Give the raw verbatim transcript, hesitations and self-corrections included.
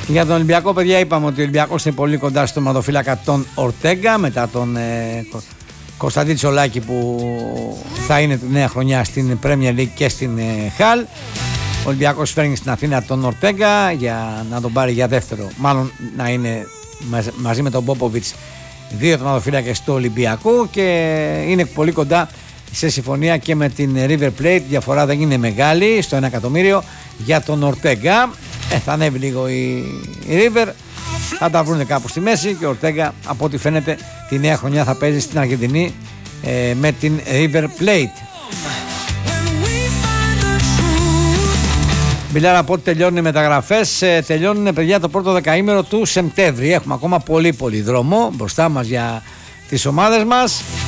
Για τον Ολυμπιακό, παιδιά, είπαμε ότι ο Ολυμπιακός είναι πολύ κοντά στον ματοφύλακα τον Ορτέγκα μετά τον ε, Κωνσταντή Τσολάκη που θα είναι τη νέα χρονιά στην Premier League και στην ε, Χαλ. Ο Ολυμπιακός φέρνει στην Αθήνα τον Ορτέγκα για να τον πάρει για δεύτερο, μάλλον να είναι μαζί με τον Πόποβιτς δύο τερματοφύλακες του Ολυμπιακού, και είναι πολύ κοντά σε συμφωνία και με την River Plate. Η διαφορά δεν είναι μεγάλη, στο ένα εκατομμύριο για τον Ορτέγκα. Ε, θα ανέβει λίγο η, η River, θα τα βρουν κάπου στη μέση, και ο Ορτέγκα από ό,τι φαίνεται τη νέα χρονιά θα παίζει στην Αργεντινή ε, με την River Plate. Μιλάω από ότι τελειώνουν οι μεταγραφές, ε, τελειώνουν, παιδιά, το πρώτο δεκαήμερο του Σεπτέμβρη. Έχουμε ακόμα πολύ πολύ δρόμο μπροστά μας για τις ομάδες μας.